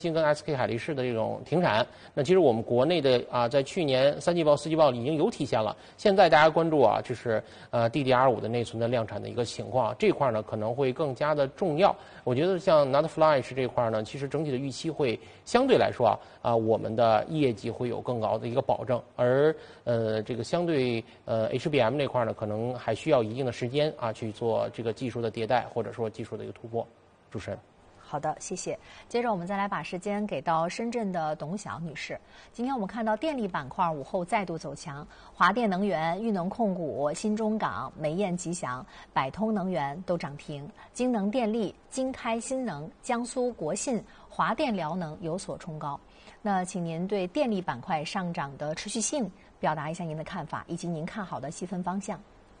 跟 SK 海力士的这种停产，那其实我们国内的在去年3季报、4季报已经有体现了。现在大家关注就是DDR5的内存的量产的一个情况，这块呢可能会更加的重要。我觉得像 NAND Flash 这块呢，其实整体的预期会相对来说我们的业绩会有更高的一个保证，而这个相对HBM 那块呢，可能还需要一定的时间去做这个技术的迭代或者说技术的一个突破。主持人。 好的，谢谢。接着我们再来把时间给到深圳的董晓女士。今天我们看到电力板块午后再度走强，华电能源、裕能控股、新中港、美彦吉祥、百通能源都涨停，京能电力、京开新能、江苏国信、华电辽能有所冲高。那请您对电力板块上涨的持续性表达一下您的看法，以及您看好的细分方向。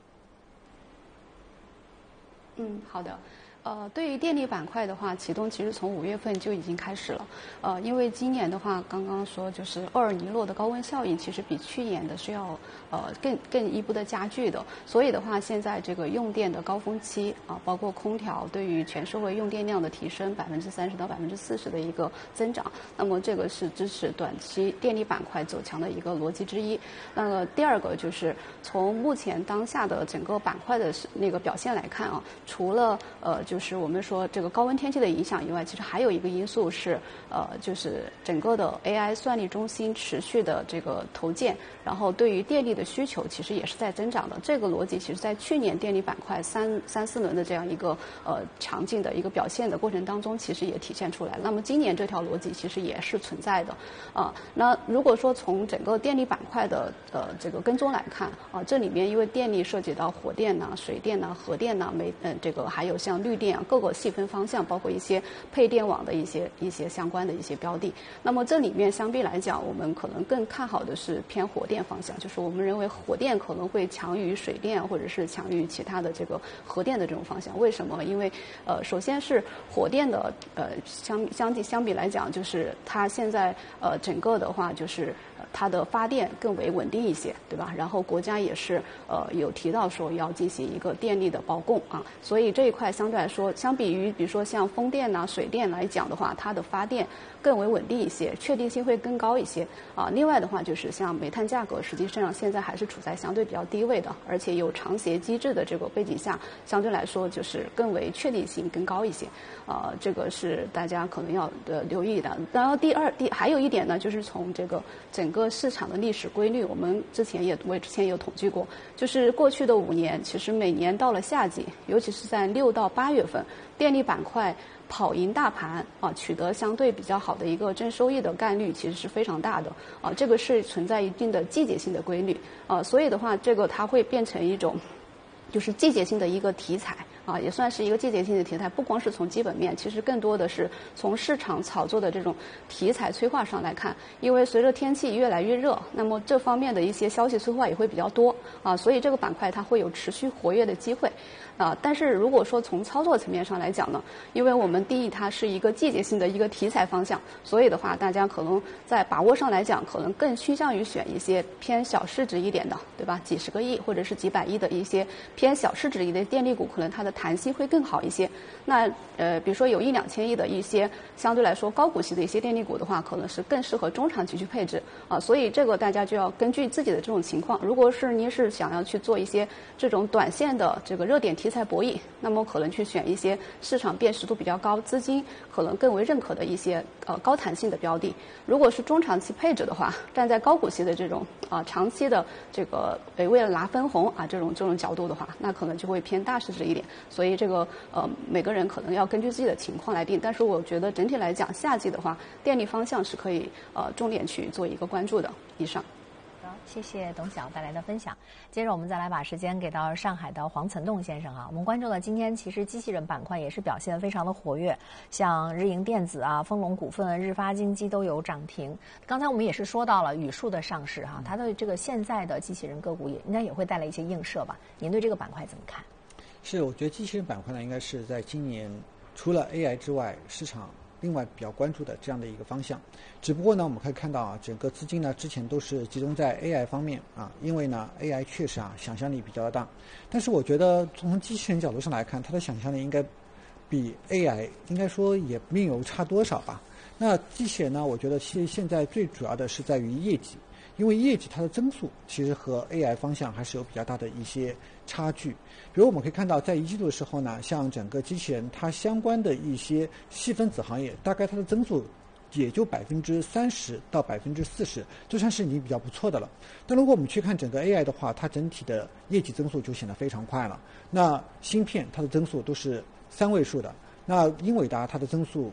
好的。对于电力板块的话，启动其实从5月份就已经开始了。因为今年的话，刚刚说就是厄尔尼诺的高温效应，其实比去年的是要更一步的加剧的。所以的话，现在这个用电的高峰期包括空调对于全社会用电量的提升30%到40%的一个增长，那么这个是支持短期电力板块走强的一个逻辑之一。那么第二个就是从目前当下的整个板块的那个表现来看除了就是我们说这个高温天气的影响以外，其实还有一个因素是就是整个的 AI 算力中心持续的这个投建，然后对于电力的需求其实也是在增长的。这个逻辑其实在去年电力板块三四轮的这样一个强劲的一个表现的过程当中，其实也体现出来。那么今年这条逻辑其实也是存在的那如果说从整个电力板块的这个跟踪来看这里面因为电力涉及到火电水电核电这个还有像绿电各个细分方向，包括一些配电网的一些相关的一些标的。那么这里面相比来讲，我们可能更看好的是偏火电方向，就是我们认为火电可能会强于水电或者是强于其他的这个核电的这种方向。为什么？因为首先是火电的相比来讲，就是它现在整个的话就是它的发电更为稳定一些，对吧？然后国家也是有提到说要进行一个电力的保供所以这一块相对来说，相比于比如说像风电水电来讲的话，它的发电更为稳定一些，确定性会更高一些另外的话就是像煤炭价格，实际上现在还是处在相对比较低位的，而且有长协机制的这个背景下，相对来说就是更为确定性更高一些这个是大家可能要留意的。然后还有一点呢，就是从这个整个市场的历史规律，我之前也有统计过，就是过去的5年，其实每年到了夏季，尤其是在6到8月份，电力板块跑赢大盘取得相对比较好的一个正收益的概率其实是非常大的这个是存在一定的季节性的规律所以的话，这个它会变成一种就是季节性的一个题材也算是一个季节性的题材。不光是从基本面，其实更多的是从市场炒作的这种题材催化上来看。因为随着天气越来越热，那么这方面的一些消息催化也会比较多所以这个板块它会有持续活跃的机会但是如果说从操作层面上来讲呢，因为我们定义它是一个季节性的一个题材方向，所以的话大家可能在把握上来讲，可能更倾向于选一些偏小市值一点的，对吧？几十个亿或者是几百亿的一些偏小市值一的电力股，可能它的弹性会更好一些。那比如说有1-2千亿的一些相对来说高股息的一些电力股的话，可能是更适合中长期去配置所以这个大家就要根据自己的这种情况，如果是您是想要去做一些这种短线的这个热点题材博弈，那么可能去选一些市场辨识度比较高、资金可能更为认可的一些高弹性的标的。如果是中长期配置的话，站在高股息的这种长期的这个为了拿分红这种角度的话，那可能就会偏大市值一点。所以这个每个人可能要根据自己的情况来定。但是我觉得整体来讲，夏季的话，电力方向是可以重点去做一个关注的。以上。 谢谢董晓带来的分享。接着我们再来把时间给到上海的黄岑栋先生我们关注了今天其实机器人板块也是表现非常的活跃，像日盈电子丰隆股份、日发金机都有涨停。刚才我们也是说到了宇树的上市它对这个现在的机器人个股应该也会带来一些映射吧？您对这个板块怎么看？ 是，我觉得机器人板块呢，应该是在今年除了 AI 之外，市场另外比较关注的这样的一个方向。只不过呢，我们可以看到整个资金呢之前都是集中在 AI 方面因为呢 AI 确实想象力比较大。但是我觉得从机器人角度上来看，它的想象力应该比 AI 应该说也没有差多少吧。 那机器人呢，我觉得其实现在最主要的是在于业绩，因为业绩它的增速其实和 AI 方向还是有比较大的一些差距。比如我们可以看到，在一季度的时候呢，像整个机器人它相关的一些细分子行业，大概它的增速也就30%到40%，这算是已经比较不错的了。但如果我们去看整个 AI 的话，它整体的业绩增速就显得非常快了。那芯片它的增速都是3位数的，那英伟达它的增速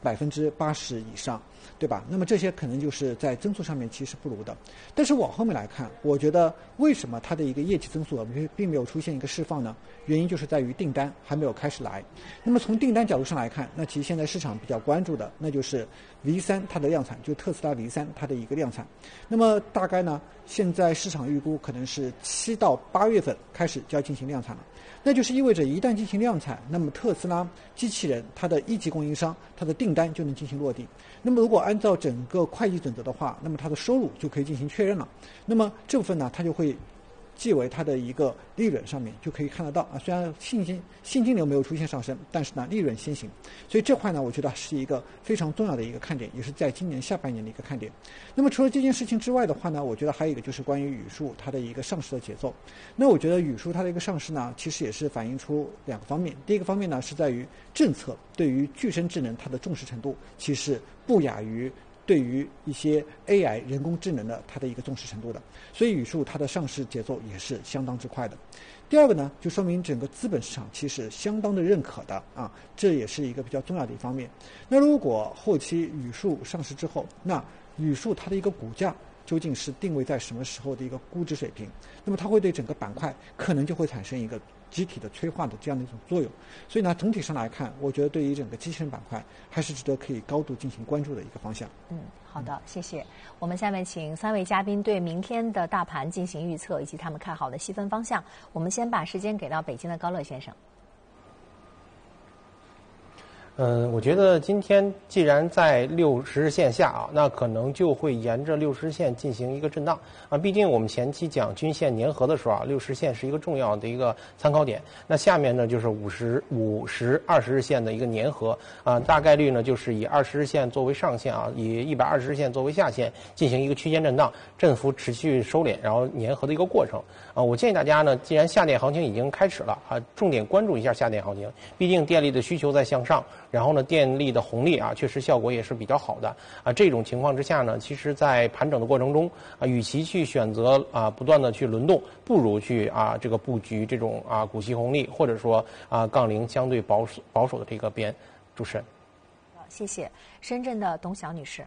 80%以上，对吧？那么这些可能就是在增速上面其实不如的。但是往后面来看，我觉得为什么它的一个业绩增速并没有出现一个释放呢？原因就是在于订单还没有开始来。那么从订单角度上来看，那其实现在市场比较关注的，那就是 V3 它的量产，就特斯拉 V3 它的一个量产。那么大概呢，现在市场预估可能是7到8月份开始就要进行量产了。那就是意味着一旦进行量产，那么特斯拉机器人它的一级供应商它的订单就能进行落地。那么如果按照整个会计准则的话，那么它的收入就可以进行确认了。那么这部分呢，它就会记为它的一个利润上面就可以看得到啊。虽然现金流没有出现上升，但是呢利润先行。所以这块呢，我觉得是一个非常重要的一个看点，也是在今年下半年的一个看点。那么除了这件事情之外的话呢，我觉得还有一个就是关于语数它的一个上市的节奏。那我觉得语数它的一个上市呢，其实也是反映出2个方面。第一个方面呢，是在于政策对于具身智能它的重视程度，其实不亚于对于一些 AI 人工智能的它的一个重视程度的，所以语数它的上市节奏也是相当之快的。第二个呢，就说明整个资本市场其实相当的认可的啊，这也是一个比较重要的一方面。那如果后期语数上市之后，那语数它的一个股价究竟是定位在什么时候的一个估值水平，那么它会对整个板块可能就会产生一个集体的催化的这样的一种作用。所以呢，总体上来看，我觉得对于整个机器人板块还是值得可以高度进行关注的一个方向。 好的，谢谢。我们下面请3位嘉宾对明天的大盘进行预测以及他们看好的细分方向。我们先把时间给到北京的高乐先生。 我觉得今天既然在60日线下啊，那可能就会沿着60日线进行一个震荡啊。毕竟我们前期讲均线粘合的时候啊，60日线是一个重要的一个参考点。那下面呢就是50、20日线的一个粘合啊，大概率呢就是以20日线作为上限啊，以120日线作为下限进行一个区间震荡，振幅持续收敛，然后粘合的一个过程啊。我建议大家呢，既然下跌行情已经开始了啊，重点关注一下下跌行情，毕竟电力的需求在向上。然后呢，电力的红利啊，确实效果也是比较好的啊。这种情况之下呢，其实在盘整的过程中啊，与其去选择啊不断的去轮动，不如去啊这个布局这种啊股息红利，或者说啊杠铃相对保守的这个边。主持人， 谢谢。深圳的董晓女士。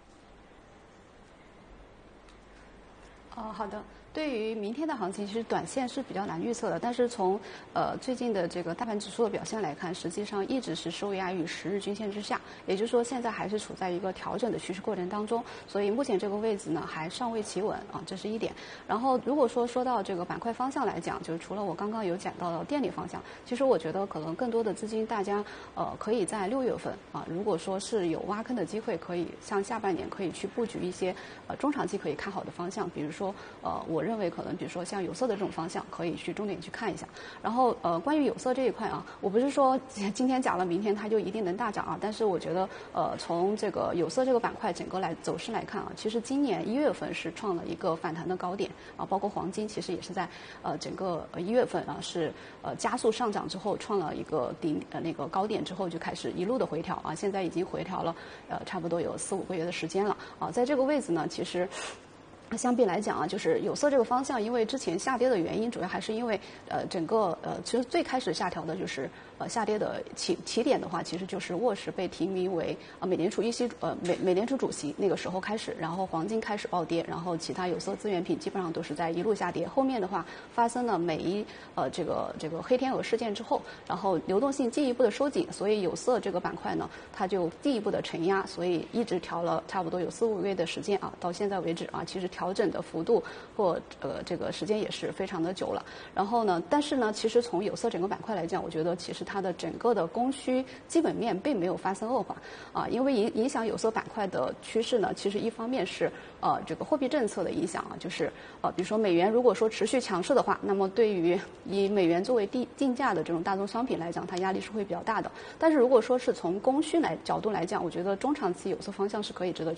好的。对于明天的行情，其实短线是比较难预测的。但是从最近的这个大盘指数的表现来看，实际上一直是受压于10日均线之下，也就是说现在还是处在一个调整的趋势过程当中。所以目前这个位置呢还尚未企稳啊，这是一点。然后如果说到这个板块方向来讲，就是除了我刚刚有讲到的电力方向，其实我觉得可能更多的资金大家可以在6月份啊，如果说是有挖坑的机会，可以像下半年可以去布局一些中长期可以看好的方向，比如说我认为可能比如说像有色的这种方向可以去重点去看一下。然后关于有色这一块啊，我不是说今天讲了明天它就一定能大涨啊，但是我觉得从这个有色这个板块整个走势来看啊，其实今年1月份是创了一个反弹的高点啊，包括黄金其实也是在整个1月份啊是加速上涨之后创了一个那个高点之后就开始一路的回调啊，现在已经回调了差不多有4-5个月的时间了啊，在这个位置呢，其实相比来讲啊，就是有色这个方向，因为之前下跌的原因，主要还是因为整个其实最开始下调的就是下跌的起点的话，其实就是沃什被提名为美联储美联储主席那个时候开始，然后黄金开始暴跌，然后其他有色资源品基本上都是在一路下跌。后面的话发生了这个黑天鹅事件之后，然后流动性进一步的收紧，所以有色这个板块呢，它就进一步的承压，所以一直调了差不多有4-5个月的时间啊，到现在为止啊，其实调整的幅度或这个时间也是非常的久了。然后呢，但是呢，其实从有色整个板块来讲，我觉得其实它的整个的供需基本面并没有发生恶化因为影响有色板块的趋势呢，其实一方面是这个货币政策的影响就是比如说美元如果说持续强势的话，那么对于以美元作为定价的这种大宗商品来讲，它压力是会比较大的。但是如果说是从供需角度来讲，我觉得中长期有色方向是可以值得